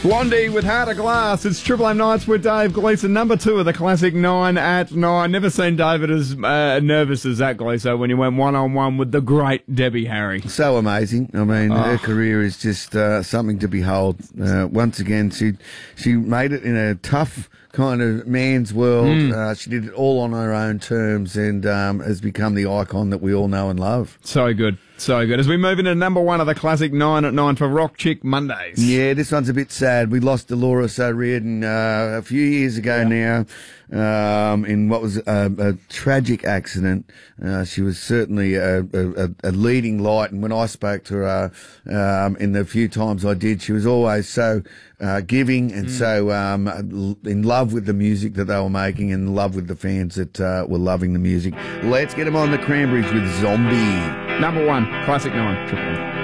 Blondie with Heart of Glass. It's Triple M Nights with Dave Gleeson, number 2 of the classic 9 at 9. Never seen David as nervous as that, Gleeson, when he went one-on-one with the great Debbie Harry. So amazing. I mean, her career is just something to behold. Once again, she made it in a tough kind of man's world. She did it all on her own terms and has become the icon that we all know and love. So good. So good. As we move into number 1 of the classic 9 at 9 for Rock Chick Mondays. Yeah, this one's a bit sad. We lost Dolores O'Riordan a few years ago now in what was a tragic accident. She was certainly a leading light, and when I spoke to her in the few times I did, she was always so giving and so in love with the music that they were making and in love with the fans that were loving the music. Let's get them on the Cranberries with Zombie. Number 1, classic 9, Triple M.